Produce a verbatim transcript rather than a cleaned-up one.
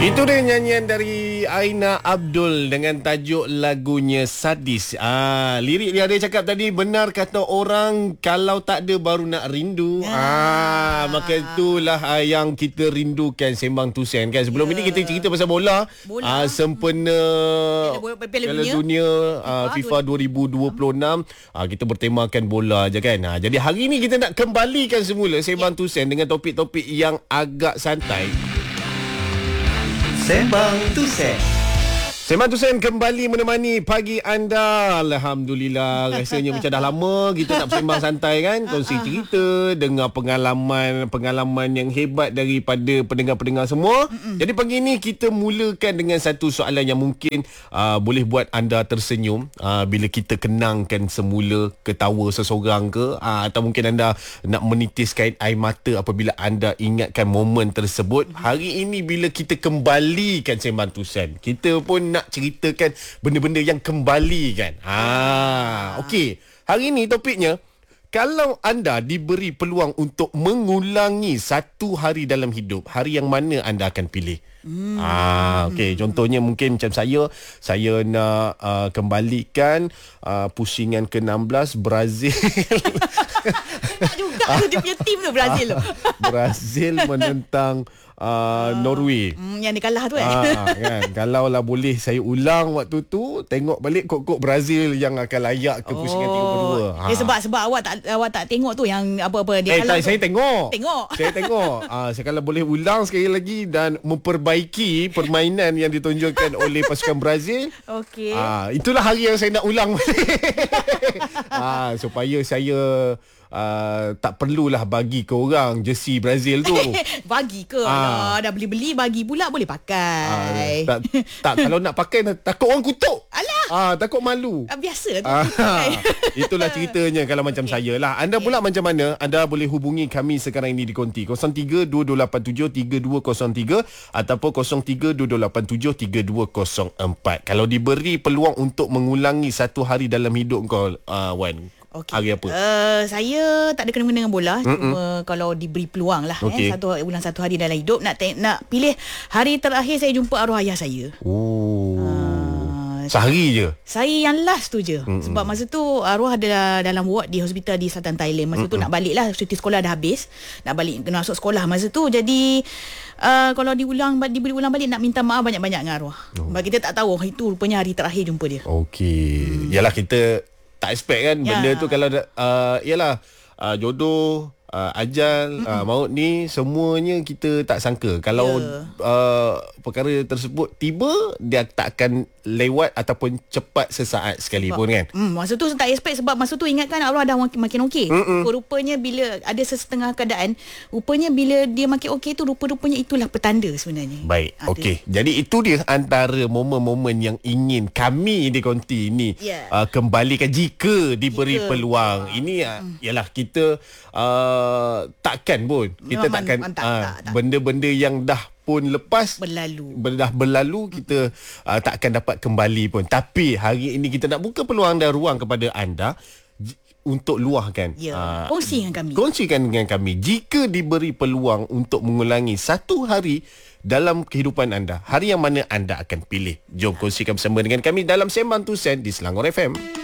Itu dia nyanyian dari Aina Abdul dengan tajuk lagunya Sadis. Ah, lirik dia ada cakap tadi, benar kata orang kalau tak ada baru nak rindu. Ah, maka itulah ah, yang kita rindukan Sembang Tusen kan. Sebelum yeah. ini kita cerita pasal bola. bola. Ah, sempena Piala Dunia ah, FIFA dua ribu dua puluh enam. Ah, kita bertemakan bola je kan. Ah, jadi hari ini kita nak kembalikan semula Sembang yeah. Tusen dengan topik-topik yang agak santai. Sembang Tusen. Sembang Tusen kembali menemani pagi anda. Alhamdulillah. Rasanya macam dah lama kita tak bersembang santai kan. Kongsi cerita, dengar pengalaman-pengalaman yang hebat daripada pendengar-pendengar semua. Mm-mm. Jadi pagi ni kita mulakan dengan satu soalan yang mungkin uh, boleh buat anda tersenyum uh, bila kita kenangkan semula ketawa seseorang ke, uh, atau mungkin anda nak menitiskan air mata apabila anda ingatkan momen tersebut. Hari ini bila kita kembalikan Sembang Tusen, kita pun nak ceritakan benda-benda yang kembali kan. Ha, okey. Hari ni topiknya, kalau anda diberi peluang untuk mengulangi satu hari dalam hidup, hari yang mana anda akan pilih? Hmm. Ah, okey. Contohnya mungkin macam saya, saya nak uh, kembalikan uh, pusingan ke enam belas Brazil. Nak juga tu dia punya tim tu Brazil tu. Brazil menentang uh, Norway. Hmm, yang dia kalah tu kan. Ah, kan. Kalau lah boleh saya ulang waktu tu, tengok balik kok-kok Brazil yang akan layak ke pusingan tiga puluh dua. Ha. Ya, sebab sebab awak tak awak tak tengok tu yang apa-apa dia eh, kalah. Eh, saya tengok. Tengok. Saya tengok. Ah, saya kalau boleh ulang sekali lagi dan memperbaiki permainan yang ditunjukkan oleh pasukan Brazil. Okey. Ah, itulah hari yang saya nak ulang balik. ah, supaya saya Uh, tak perlulah bagi ke orang jersey Brazil tu. Bagi ke? Ah. Alah, dah beli-beli bagi pula boleh pakai. Ah, tak, tak kalau nak pakai takut orang kutuk. Alah. Ah, takut malu. Ah, biasa tu. Ah, itulah ceritanya kalau macam okay. saya lah. Anda okay. pula macam mana? Anda boleh hubungi kami sekarang ini di konti kosong tiga dua dua lapan tujuh tiga dua kosong tiga ataupun kosong tiga dua dua lapan tujuh tiga dua kosong empat. Kalau diberi peluang untuk mengulangi satu hari dalam hidup kau, uh, Wan, okay. hari apa? Uh, saya tak ada kena-mena dengan bola. Mm-mm. Cuma kalau diberi peluang lah okay. eh, satu ulang satu hari dalam hidup, nak te- nak pilih hari terakhir saya jumpa arwah ayah saya. Oh. Uh, Sehari je? Saya yang last tu je. Mm-mm. Sebab masa tu arwah ada dalam ward di hospital di Selatan Thailand. Masa Mm-mm. tu nak balik lah, cuti sekolah dah habis. Nak balik, kena masuk sekolah masa tu. Jadi uh, kalau diulang, diberi ulang balik, nak minta maaf banyak-banyak dengan arwah. Oh. Sebab kita tak tahu itu rupanya hari terakhir jumpa dia. Okey. Hmm. Yalah, kita tak expect kan ya. Benda tu kalau uh, yalah uh, jodoh, uh, ajal, uh, maut ni semuanya kita tak sangka. Kalau ya. uh, perkara tersebut tiba, dia tak akan lewat ataupun cepat sesaat sekalipun sebab, kan. Hmm, masa tu tak expect sebab masa tu ingatkan arwah dah makin, makin okey. Rupanya bila ada sesetengah keadaan, rupanya bila dia makin okey tu, rupa-rupanya itulah petanda sebenarnya. Baik, ha, okey. Jadi itu dia antara momen-momen yang ingin kami di konti ini yeah. uh, kembalikan jika diberi jika. peluang. Ini hmm. ialah kita uh, takkan pun kita Memang takkan man, tak, uh, tak, tak. benda-benda yang dah pun lepas berlalu dah berlalu kita uh, tak akan dapat kembali pun. Tapi hari ini kita nak buka peluang dan ruang kepada anda j- untuk luahkan ya. uh, kongsi dengan kami kongsikan dengan kami jika diberi peluang untuk mengulangi satu hari dalam kehidupan anda, hari yang mana anda akan pilih. Jom kongsikan bersama dengan kami dalam Sembang Tusen di Selangor F M.